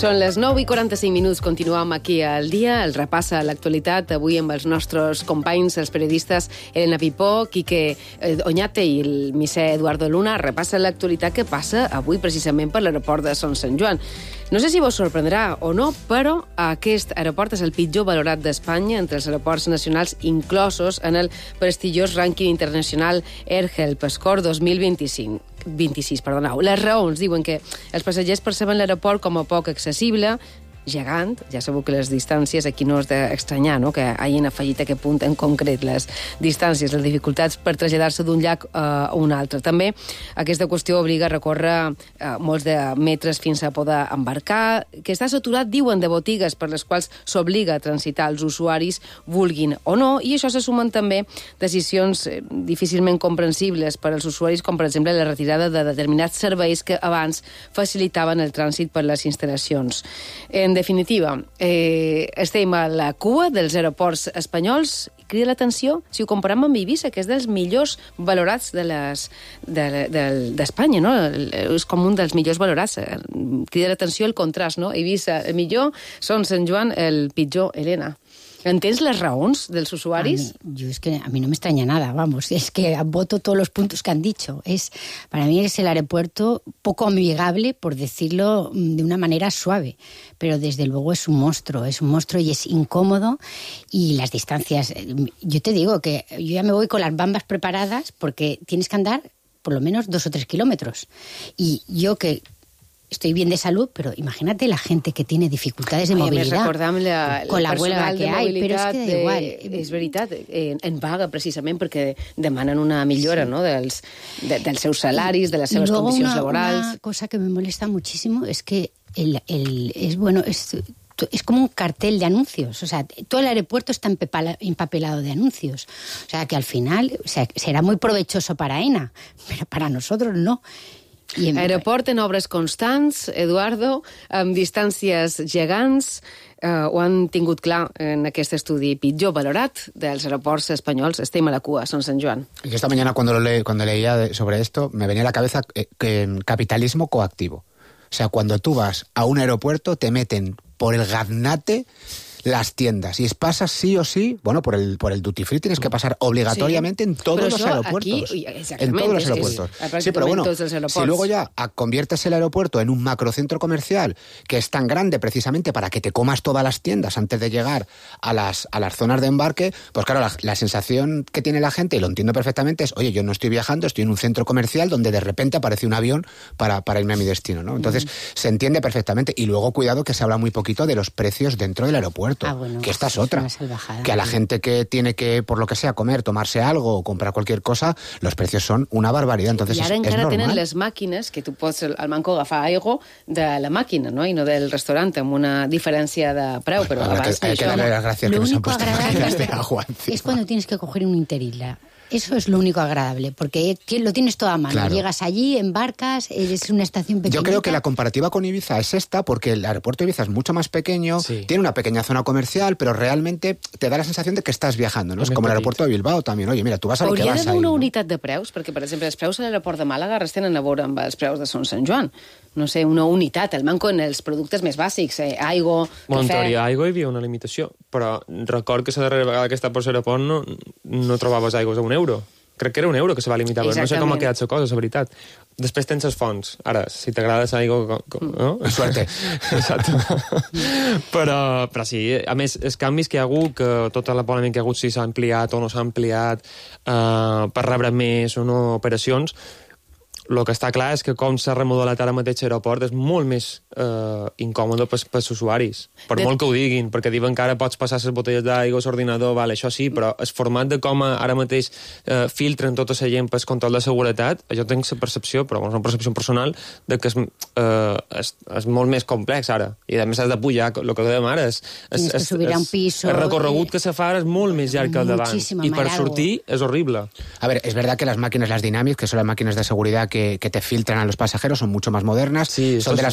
Són les 9:45, continuem aquí al dia, el repassa a l'actualitat, avui amb els nostres companys, els periodistes Elena Pipó, Quique Oñate i el misser Eduardo Luna, repassa l'actualitat que passa avui precisament per l'aeroport de Son Sant Joan. No sé si vos sorprendrà o no, però aquest aeroport és el pitjor valorat d'Espanya entre els aeroports nacionals inclosos en el prestigiós rànquing internacional AirHelp Score 2026. Les raons diuen que els passatgers perceben l'aeroport com a poc accessible, gegant, ja sabeu que les distàncies aquí no és d'estranyar, no? Que hagin afegit aquest punt en concret, les distàncies, les dificultats per traslladar-se d'un llac a un altre. També aquesta qüestió obliga a recórrer molts de metres fins a poder embarcar, que està saturat, diuen, de botigues per les quals s'obliga a transitar els usuaris, vulguin o no, i això se sumen també decisions difícilment comprensibles per als usuaris, com per exemple la retirada de determinats serveis que abans facilitaven el trànsit per les instal·lacions. En definitiva, estem a la cua dels aeroports espanyols. Crida l'atenció, si ho comparem amb Eivissa, que és dels millors valorats d'Espanya, no? És com un dels millors valorats. Crida l'atenció el contrast, no? Eivissa, el millor, Son Sant Joan, el pitjor. Elena, ¿entens las raons dels usuaris? Es que a mí no me extraña nada, vamos, es que voto todos los puntos que han dicho. Para mí es el aeropuerto poco amigable, por decirlo de una manera suave, pero desde luego es un monstruo y es incómodo, y las distancias, yo te digo que yo ya me voy con las bambas preparadas porque tienes que andar por lo menos 2 o 3 kilómetros. Y yo que estoy bien de salud, pero imagínate la gente que tiene dificultades de movilidad con la huelga que hay, pero es que da igual. És veritat, en vaga precisament perquè demanen una millora, ¿no? dels seus salaris, de les seves condicions laborals. Una cosa que me molesta muchísimo es que es como un cartel de anuncios. O sea, todo el aeropuerto está empapelado de anuncios. O sea, que al final será muy provechoso para AENA, pero para nosotros no. Aeroport en obres constants, Eduardo, amb distàncies gegants, ho han tingut clar en aquest estudi pitjor valorat dels aeroports espanyols. Estem a la cua, Son Sant Joan. Yo esta mañana cuando leía sobre esto, me venía a la cabeza capitalismo coactivo. O sea, cuando tú vas a un aeropuerto, te meten por el gaznate las tiendas. Y pasas sí o sí, bueno, por el duty free tienes que pasar obligatoriamente en todos los aeropuertos. Aquí, en todos los aeropuertos. Sí, pero bueno, si luego ya conviertes el aeropuerto en un macrocentro comercial que es tan grande precisamente para que te comas todas las tiendas antes de llegar a las zonas de embarque, pues claro, la sensación que tiene la gente, y lo entiendo perfectamente, es, oye, yo no estoy viajando, estoy en un centro comercial donde de repente aparece un avión para irme a mi destino, ¿no? Entonces, se entiende perfectamente. Y luego, cuidado, que se habla muy poquito de los precios dentro del aeropuerto. Bueno, que esta es otra. Que a la gente que tiene que, por lo que sea, comer, tomarse algo o comprar cualquier cosa, los precios son una barbaridad. Entonces, I ara encara normal. tenen les màquines que tu pots al manco agafar aigua de la màquina, no? I no del restaurant, amb una diferència de preu. Però abans hay que darle las gracias que nos han puesto máquinas de agua encima. Es cuando tienes que coger un Interilla. Eso es lo único agradable, porque lo tienes todo a mano. Claro. Llegas allí, embarcas, es una estación pequeñita. Yo creo que la comparativa con Ibiza es esta, porque el aeropuerto de Ibiza es mucho más pequeño, sí. Tiene una pequeña zona comercial, pero realmente te da la sensación de que estás viajando, ¿no? Es como el aeropuerto de Bilbao también. Oye, mira, tú vas a lo que vas. Hauria d'haver una unitat de preus, perquè, per exemple, els preus a l'aeroport de Màlaga res tenen a veure amb els preus de Son Sant Joan. No sé, una unitat, el manco en els productes més bàsics, aigua, cafè... En teoria, aigua hi havia una limitació, però record que la darrera vegada que estava per l'aeroport no trobaves aigües a €1. Crec que era €1 que se va limitar, però no sé com ha quedat la cosa, la veritat. Després tens les fonts. Ara, si t'agrada l'aigua... No? Suerte. Exacte. Però sí, a més, els canvis que hi ha hagut, que tota la polèmica que hi ha hagut, si s'ha ampliat o no s'ha ampliat, per rebre més o no operacions, el que està clar és que com s'ha remodelat ara mateix l'aeroport és molt més incòmode pels usuaris. Per molt que ho diguin, perquè diuen que ara pots passar les botelles d'aigua, l'ordinador, vale, això sí, però el format de com ara mateix filtren tota la gent pel control de seguretat, jo tinc la percepció, però és una percepció personal, de que és molt més complex ara. I a més has de pujar, el que dèiem ara, el recorregut que se fa és molt més llarg que el d'abans. I per sortir és horrible. A ver, es verdad que las máquinas, las Dynamics, que son las máquinas de seguridad que te filtran a los pasajeros, son mucho más modernas, sí, son de las pocas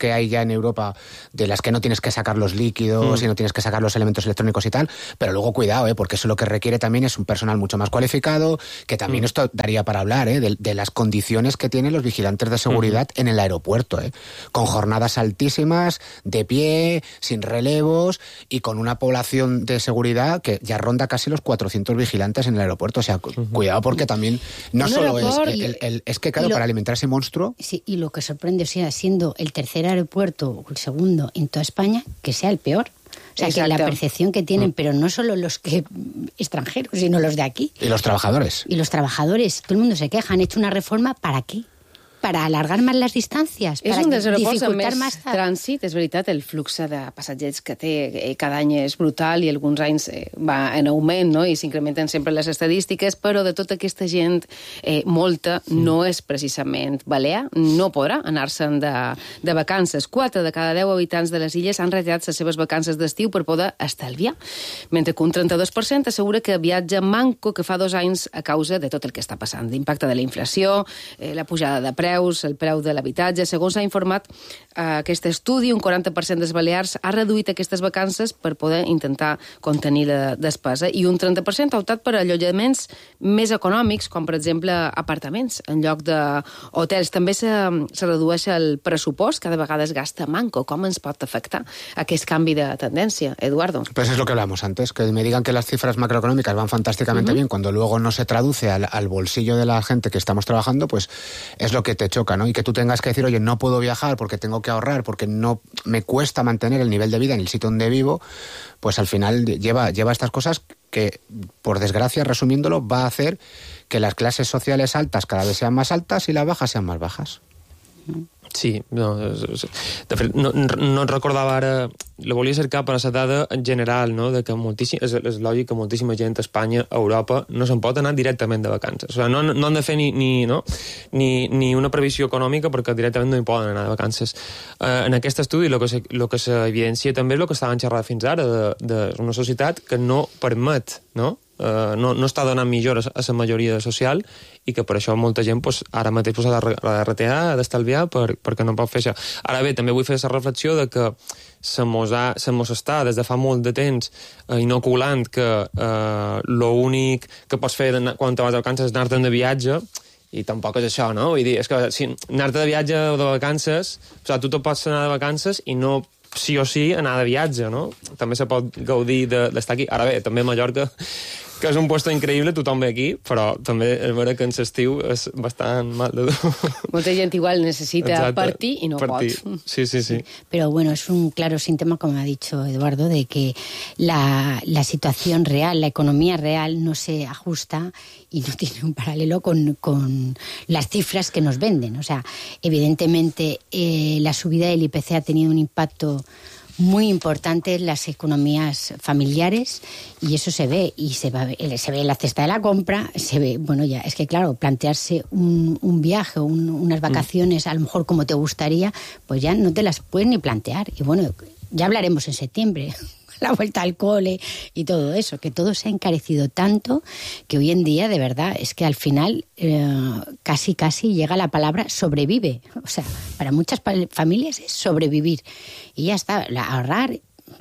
que hay ya en Europa, de las que no tienes que sacar los líquidos y no tienes que sacar los elementos electrónicos y tal, pero luego cuidado, porque eso lo que requiere también es un personal mucho más cualificado, que también esto daría para hablar, de las condiciones que tienen los vigilantes de seguridad en el aeropuerto, con jornadas altísimas, de pie, sin relevos y con una población de seguridad que ya ronda casi los 400 vigilantes en el aeropuerto. O sea, cuidado, porque también no solo es que, claro, para alimentar ese monstruo... Sí, y lo que sorprende, o sea, siendo el tercer aeropuerto o el segundo en toda España, que sea el peor. O sea, que la percepción que tienen, pero no solo los que extranjeros, sino los de aquí. Y los trabajadores. Y los trabajadores. Todo el mundo se queja. Han hecho una reforma, ¿para qué? Per alargar més les distàncies, és un dels aeroports amb més trànsit, és veritat, el flux de passatgers que té cada any és brutal i alguns anys va en augment, no? I s'incrementen sempre les estadístiques, però de tota aquesta gent, molta no és precisament balear, no podrà anar-se'n de vacances. 4 de cada 10 habitants de les illes han retirat les seves vacances d'estiu per poder estalviar, mentre que un 32% assegura que viatja manco que fa 2 anys a causa de tot el que està passant, l'impacte de la inflació, la pujada de preus, el preu de l'habitatge. Segons ha informat aquest estudi, un 40% dels balears ha reduït aquestes vacances per poder intentar contenir la despesa i un 30% ha optat per allotjaments més econòmics, com per exemple apartaments en lloc d'hotels. També se redueix el pressupost, cada vegada es gasta manco. Com ens pot afectar aquest canvi de tendència, Eduardo? Pues es lo que hablamos antes, que me digan que las cifras macroeconómicas van fantásticamente bien, cuando luego no se traduce al bolsillo de la gente que estamos trabajando, pues es lo que te choca, ¿no? Y que tú tengas que decir, oye, no puedo viajar porque tengo que ahorrar, porque no me cuesta mantener el nivel de vida en el sitio donde vivo, pues al final lleva estas cosas que, por desgracia, resumiéndolo, va a hacer que las clases sociales altas cada vez sean más altas y las bajas sean más bajas. Sí, no, de fet, no et recordava ara, la volia cercar per a la dada en general, no? De que és lògic que moltíssima gent a Espanya, a Europa, no se'n pot anar directament de vacances. O sigui, no han de fer ni una previsió econòmica perquè directament no hi poden anar de vacances. En aquest estudi el que s'evidencia també és el que estàvem xerrant fins ara, d'una societat que no permet, no està donant millores a la majoria social i que per això molta gent ara mateix ha de retear, ha d'estalviar perquè no pot fer això. Ara bé, també vull fer la reflexió de que se mos està des de fa molt de temps inoculant que l'únic que pots fer quan te vas de vacances és anar-te'n de viatge, i tampoc és això, no? Vull dir, és que si anar-te de viatge o de vacances, o sigui, tu pots anar de vacances i no sí o sí anar de viatge, no? També se pot gaudir d'estar aquí. Ara bé, també a Mallorca, que és un puesto increïble, tothom ve aquí, però també és veritat que en l'estiu és bastant mal de dur. Molta gent igual necesita partir y no pot. Sí. Pero bueno, es un claro síntoma, como ha dicho Eduardo, de que la situación real, la economía real no se ajusta y no tiene un paralelo con las cifras que nos venden. O sea, evidentemente la subida del IPC ha tenido un impacto muy importante en las economías familiares y eso se ve, y se ve en la cesta de la compra, se ve, bueno, ya, es que claro, plantearse un viaje o unas vacaciones a lo mejor como te gustaría, pues ya no te las puedes ni plantear. Y bueno, ya hablaremos en septiembre, la vuelta al cole y todo eso, que todo se ha encarecido tanto que hoy en día, de verdad, es que al final casi llega la palabra sobrevive. O sea, para muchas familias es sobrevivir. Y ya está, ahorrar...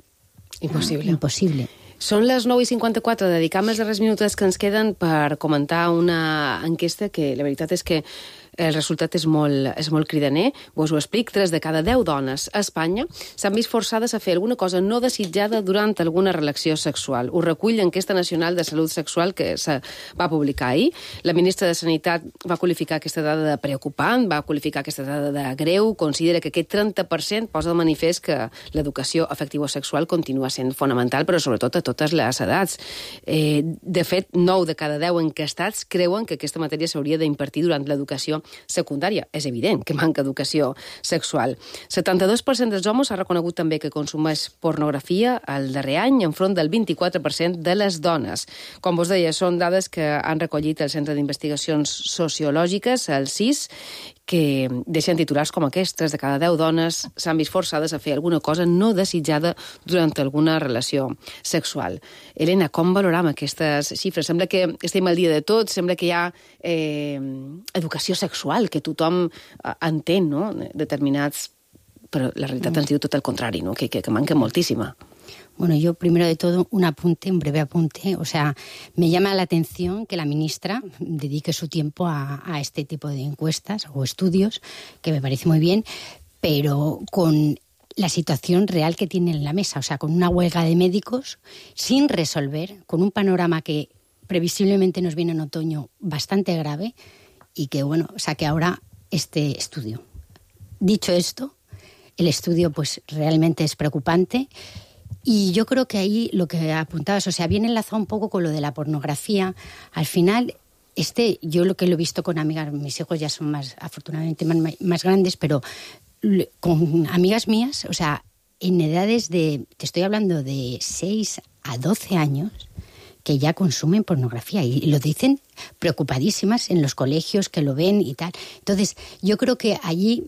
Impossible. Són les 9:54, dediquem els darrers minuts que ens queden per comentar una enquesta que la veritat és que el resultat és molt cridaner. Vos ho explic. 3 de cada 10 dones a Espanya s'han vist forçades a fer alguna cosa no desitjada durant alguna relació sexual. Ho recull l'enquesta nacional de salut sexual que se va publicar ahir. La ministra de Sanitat va qualificar aquesta dada de preocupant, va qualificar aquesta dada de greu, considera que aquest 30% posa de manifest que l'educació afectivo-sexual continua sent fonamental, però sobretot a totes les edats. De fet, 9 de cada 10 enquestats creuen que aquesta matèria s'hauria d'impartir durant l'educació secundària. És evident que manca educació sexual. 72% dels homes ha reconegut també que consumeix pornografia el darrer any, enfront del 24% de les dones. Com vos deia, són dades que han recollit el Centre d'Investigacions Sociològiques, el CIS, que deixen titulars com aquests. 3 de cada 10 dones s'han vist forçades a fer alguna cosa no desitjada durant alguna relació sexual. Helena, com valorem aquestes xifres? Sembla que estem al dia de tot, sembla que hi ha educació sexual, que tothom entén, no? Determinats però la realitat ens diu tot el contrari, ¿no? Que manca moltíssima. Bueno, yo primero de todo un breve apunte. O sea, me llama la atención que la ministra dedique su tiempo a este tipo de encuestas o estudios, que me parece muy bien, pero con la situación real que tiene en la mesa, o sea, con una huelga de médicos sin resolver, con un panorama que previsiblemente nos viene en otoño bastante grave y que, bueno, saque ahora este estudio. Dicho esto, el estudio pues realmente es preocupante. Y yo creo que ahí lo que apuntabas, o sea, viene enlazado un poco con lo de la pornografía. Al final, yo lo que lo he visto con amigas, mis hijos ya son afortunadamente más grandes, pero con amigas mías, o sea, en edades te estoy hablando de 6 a 12 años, que ya consumen pornografía y lo dicen preocupadísimas en los colegios, que lo ven y tal. Entonces, yo creo que allí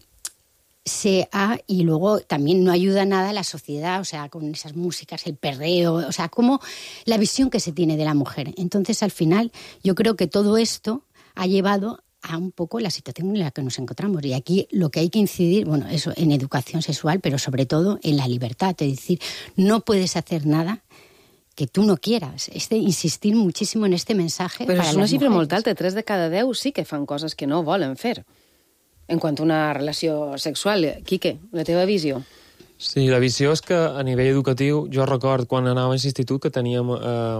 y luego también no ayuda nada a la sociedad, o sea, con esas músicas, el perreo, o sea, como la visión que se tiene de la mujer. Entonces, al final, yo creo que todo esto ha llevado a un poco la situación en la que nos encontramos. Y aquí lo que hay que incidir, bueno, eso, en educación sexual, pero sobre todo en la libertad. Es decir, no puedes hacer nada que tú no quieras. Insistir muchísimo en este mensaje. Però és una xifra molt alta, 3 de cada 10 sí que fan coses que no volen fer. En quant a una relació sexual. Quique, la teva visió? Sí, la visió és que a nivell educatiu, jo record quan anava a l'institut que teníem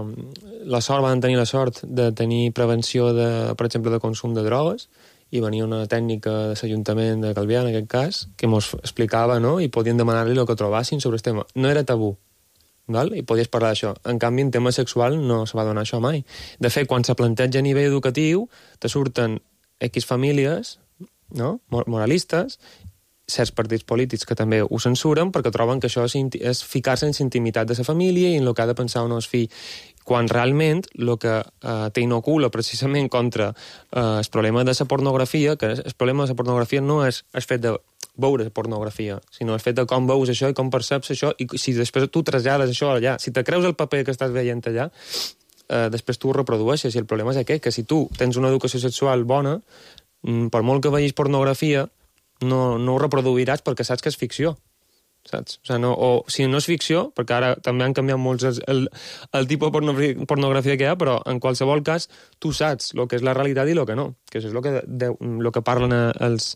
van tenir la sort de tenir prevenció, per exemple, de consum de drogues, i venia una tècnica de l'Ajuntament de Calvià, en aquest cas, que ens explicava, no?, i podien demanar-li el que trobassin sobre el tema. No era tabú, val? I podies parlar d'això. En canvi, en tema sexual no se va donar això mai. De fet, quan se planteja a nivell educatiu, te surten X famílies, no?, moralistes, certs partits polítics que també ho censuren perquè troben que això és ficar-se en la intimitat de la família i en el que ha de pensar un fill, quan realment el que t'inocula precisament contra el problema de la pornografia, que el problema de la pornografia no és el fet de veure pornografia, sinó el fet de com veus això i com perceps això, i si després tu trasllades això allà, si te creus el paper que estàs veient allà, després tu ho reprodueixes, i el problema és aquest, que si tu tens una educació sexual bona, per molt que vegis pornografia, no ho reproduiràs perquè saps que és ficció, saps? O si no és ficció, perquè ara també han canviat molts el tipus de pornografia que hi ha, però en qualsevol cas tu saps el que és la realitat i el que no, que és el que parlen els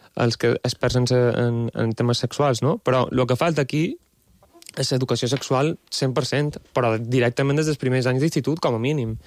experts en temes sexuals, no? Però el que falta aquí és educació sexual 100%, però directament des dels primers anys d'institut, com a mínim.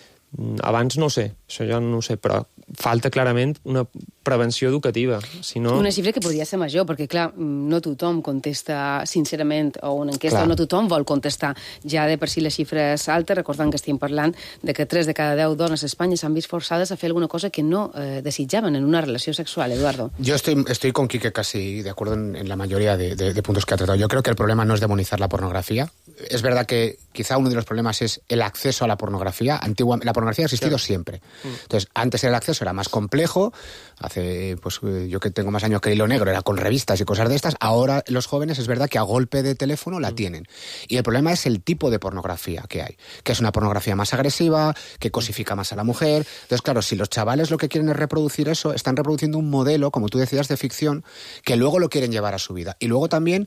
Abans no ho sé, això ja no ho sé, però falta clarament una prevenció educativa. Si no... Una xifra que podria ser major, perquè, clar, no tothom contesta sincerament, o una enquesta, no tothom vol contestar. Ja de per si la xifra és alta, recordant que estem parlant de que 3 de cada 10 dones a Espanya s'han vist forçades a fer alguna cosa que no desitjaven en una relació sexual, Eduardo. Yo estoy con Quique casi de acuerdo en la mayoría de puntos que ha tratado. Yo creo que el problema no es demonizar la pornografía. Es verdad que quizá uno de los problemas es el acceso a la pornografía. La pornografía ha existido siempre. Entonces, antes el acceso era más complejo. Hace, pues yo que tengo más años que Hilo Negro, era con revistas y cosas de estas. Ahora los jóvenes es verdad que a golpe de teléfono la tienen. Y el problema es el tipo de pornografía que hay, que es una pornografía más agresiva, que cosifica más a la mujer. Entonces, claro, si los chavales lo que quieren es reproducir eso, están reproduciendo un modelo, como tú decías, de ficción, que luego lo quieren llevar a su vida. Y luego también,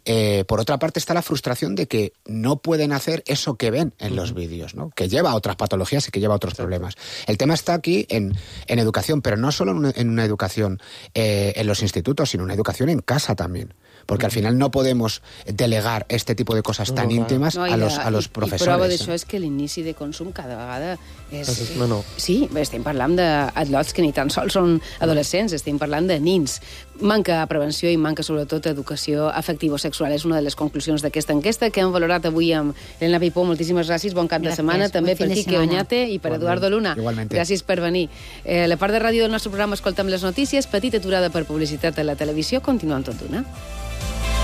por otra parte, está la frustración de que no pueden hacer eso que ven en los vídeos, ¿no? Que lleva a otras patologías y que lleva a otros problemas. El tema está aquí en educación, pero no solo en una educación en los institutos, sino una educación en casa también. Porque al final no podemos delegar este tipo de cosas tan íntimas a los professores. I prova d'això és que l'inici de consum cada vegada és... No. Sí, estem parlant d'adults que ni tan sols són adolescents, estem parlant de nins. Manca prevenció i manca sobretot educació afectivo-sexual. És una de les conclusions d'aquesta enquesta que hem valorat avui amb Elena Pipó. Moltíssimes gràcies, bon cap de setmana. També per Quique Oñate i per Eduardo Luna. Igualmente. Gràcies per venir. La part de ràdio del nostre programa escoltem les notícies, petita aturada per publicitat a la televisió, continuem tot d'una.